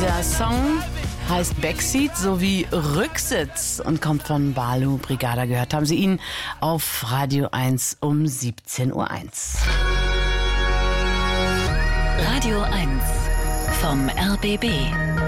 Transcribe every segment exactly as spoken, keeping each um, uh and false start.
Der Song heißt Backseat sowie Rücksitz und kommt von Balu Brigada. Gehört haben Sie ihn auf Radio eins um siebzehn Uhr eins. Radio eins vom R B B.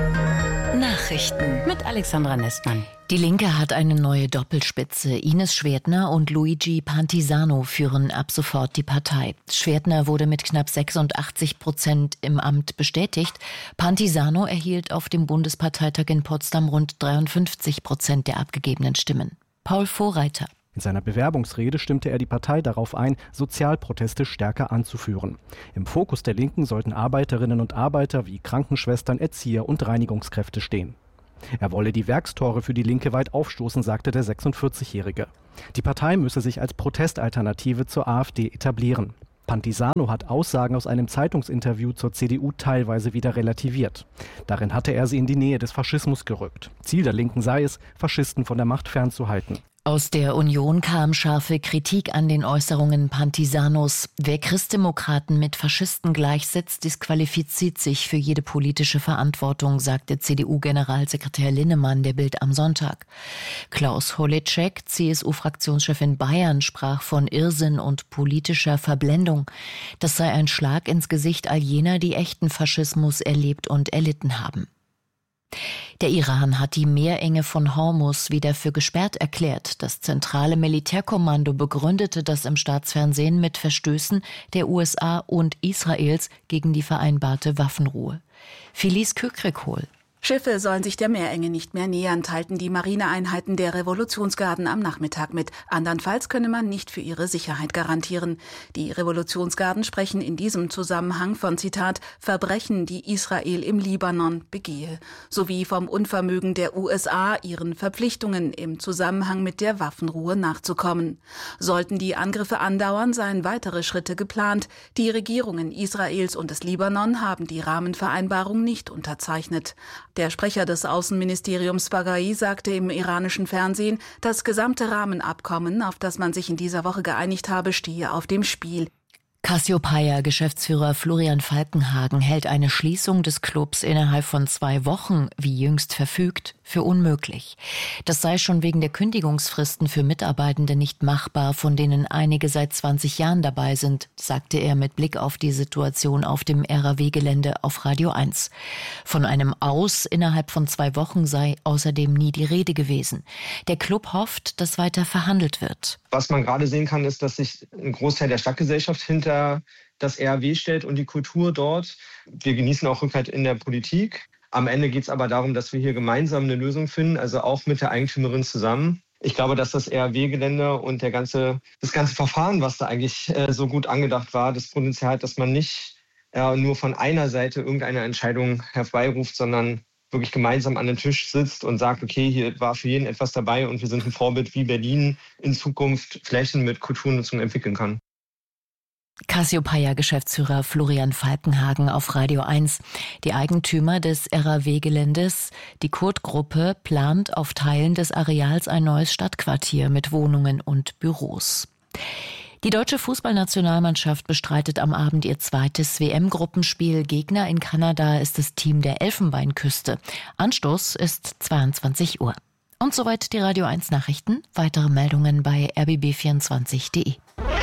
Nachrichten mit Alexandra Nestmann. Die Linke hat eine neue Doppelspitze. Ines Schwertner und Luigi Pantisano führen ab sofort die Partei. Schwertner wurde mit knapp sechsundachtzig Prozent im Amt bestätigt. Pantisano erhielt auf dem Bundesparteitag in Potsdam rund dreiundfünfzig Prozent der abgegebenen Stimmen. Paul Vorreiter. In seiner Bewerbungsrede stimmte er die Partei darauf ein, Sozialproteste stärker anzuführen. Im Fokus der Linken sollten Arbeiterinnen und Arbeiter wie Krankenschwestern, Erzieher und Reinigungskräfte stehen. Er wolle die Werkstore für die Linke weit aufstoßen, sagte der sechsundvierzigjährige. Die Partei müsse sich als Protestalternative zur AfD etablieren. Pantisano hat Aussagen aus einem Zeitungsinterview zur C D U teilweise wieder relativiert. Darin hatte er sie in die Nähe des Faschismus gerückt. Ziel der Linken sei es, Faschisten von der Macht fernzuhalten. Aus der Union kam scharfe Kritik an den Äußerungen Pantisanos. Wer Christdemokraten mit Faschisten gleichsetzt, disqualifiziert sich für jede politische Verantwortung, sagte C D U-Generalsekretär Linnemann der Bild am Sonntag. Klaus Holleczek, C S U-Fraktionschef in Bayern, sprach von Irrsinn und politischer Verblendung. Das sei ein Schlag ins Gesicht all jener, die echten Faschismus erlebt und erlitten haben. Der Iran hat die Meerenge von Hormuz wieder für gesperrt erklärt. Das zentrale Militärkommando begründete das im Staatsfernsehen mit Verstößen der U S A und Israels gegen die vereinbarte Waffenruhe. Felice Kökrikol. Schiffe sollen sich der Meerenge nicht mehr nähern, teilten die Marineeinheiten der Revolutionsgarden am Nachmittag mit. Andernfalls könne man nicht für ihre Sicherheit garantieren. Die Revolutionsgarden sprechen in diesem Zusammenhang von, Zitat, Verbrechen, die Israel im Libanon begehe, sowie vom Unvermögen der U S A, ihren Verpflichtungen im Zusammenhang mit der Waffenruhe nachzukommen. Sollten die Angriffe andauern, seien weitere Schritte geplant. Die Regierungen Israels und des Libanon haben die Rahmenvereinbarung nicht unterzeichnet. Der Sprecher des Außenministeriums Baghai sagte im iranischen Fernsehen, das gesamte Rahmenabkommen, auf das man sich in dieser Woche geeinigt habe, stehe auf dem Spiel. Cassiopeia-Geschäftsführer Florian Falkenhagen hält eine Schließung des Clubs innerhalb von zwei Wochen, wie jüngst verfügt, für unmöglich. Das sei schon wegen der Kündigungsfristen für Mitarbeitende nicht machbar, von denen einige seit zwanzig Jahren dabei sind, sagte er mit Blick auf die Situation auf dem R A W-Gelände auf Radio eins. Von einem Aus innerhalb von zwei Wochen sei außerdem nie die Rede gewesen. Der Club hofft, dass weiter verhandelt wird. Was man gerade sehen kann, ist, dass sich ein Großteil der Stadtgesellschaft hinter das R A W stellt und die Kultur dort. Wir genießen auch Rückhalt in der Politik. Am Ende geht es aber darum, dass wir hier gemeinsam eine Lösung finden, also auch mit der Eigentümerin zusammen. Ich glaube, dass das R A W-Gelände und der ganze, das ganze Verfahren, was da eigentlich äh, so gut angedacht war, das Potenzial hat, dass man nicht äh, nur von einer Seite irgendeine Entscheidung herbeiruft, sondern wirklich gemeinsam an den Tisch sitzt und sagt, okay, hier war für jeden etwas dabei und wir sind ein Vorbild, wie Berlin in Zukunft Flächen mit Kulturnutzung entwickeln kann. Cassiopeia-Geschäftsführer Florian Falkenhagen auf Radio eins. Die Eigentümer des R A W-Geländes, die Kurt-Gruppe, plant auf Teilen des Areals ein neues Stadtquartier mit Wohnungen und Büros. Die deutsche Fußballnationalmannschaft bestreitet am Abend ihr zweites W M-Gruppenspiel. Gegner in Kanada ist das Team der Elfenbeinküste. Anstoß ist zweiundzwanzig Uhr. Und soweit die Radio eins Nachrichten. Weitere Meldungen bei r b b vierundzwanzig punkt d e.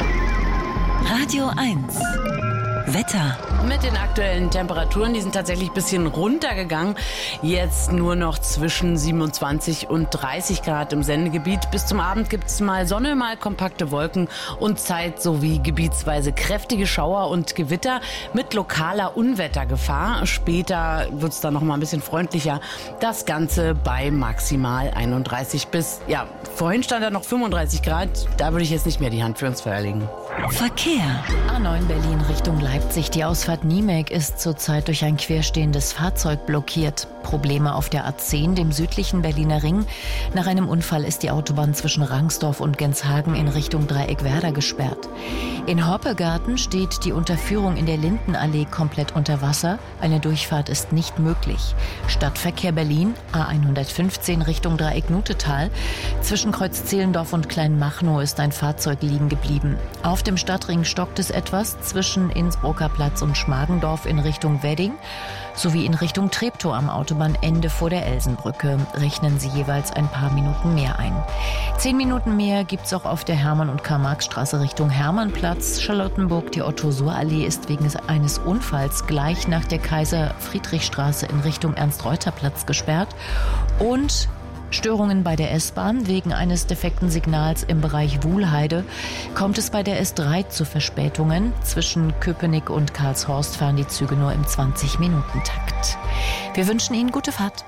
Radio eins Wetter. Mit den aktuellen Temperaturen, die sind tatsächlich ein bisschen runtergegangen. Jetzt nur noch zwischen siebenundzwanzig und dreißig Grad im Sendegebiet. Bis zum Abend gibt es mal Sonne, mal kompakte Wolken und Zeit sowie gebietsweise kräftige Schauer und Gewitter mit lokaler Unwettergefahr. Später wird es dann noch mal ein bisschen freundlicher. Das Ganze bei maximal einunddreißig bis, ja, vorhin stand da noch fünfunddreißig Grad. Da würde ich jetzt nicht mehr die Hand für ins Feuer legen. Verkehr. A neun Berlin Richtung Leipzig. Die Ausfahrt Niemek ist zurzeit durch ein querstehendes Fahrzeug blockiert. Probleme auf der A zehn, dem südlichen Berliner Ring. Nach einem Unfall ist die Autobahn zwischen Rangsdorf und Genshagen in Richtung Dreieckwerder gesperrt. In Hoppegarten steht die Unterführung in der Lindenallee komplett unter Wasser. Eine Durchfahrt ist nicht möglich. Stadtverkehr Berlin, A hundertfünfzehn Richtung Dreieck-Nutetal. Zwischen Kreuz Zehlendorf und Kleinmachnow ist ein Fahrzeug liegen geblieben. Auf dem Stadtring stockt es etwas zwischen Innsbrucker Platz und Schmargendorf in Richtung Wedding sowie in Richtung Treptow am Autobahnende vor der Elsenbrücke rechnen Sie jeweils ein paar Minuten mehr ein. Zehn Minuten mehr gibt's auch auf der Hermann- und Karl-Marx-Straße Richtung Hermannplatz. Charlottenburg, die Otto-Suhr-Allee ist wegen eines Unfalls gleich nach der Kaiser-Friedrich-Straße in Richtung Ernst-Reuter-Platz gesperrt. Und Störungen bei der S-Bahn. Wegen eines defekten Signals im Bereich Wuhlheide kommt es bei der S drei zu Verspätungen. Zwischen Köpenick und Karlshorst fahren die Züge nur im zwanzig-Minuten-Takt. Wir wünschen Ihnen gute Fahrt.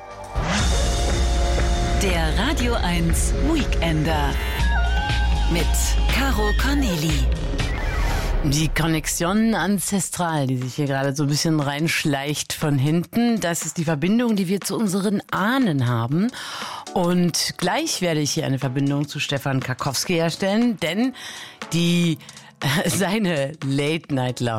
Der Radio eins Weekender mit Caro Corneli. Die Connexion Ancestral, die sich hier gerade so ein bisschen reinschleicht von hinten, das ist die Verbindung, die wir zu unseren Ahnen haben. Und gleich werde ich hier eine Verbindung zu Stefan Karkowski herstellen, denn die, äh, seine Late-Night-Lounge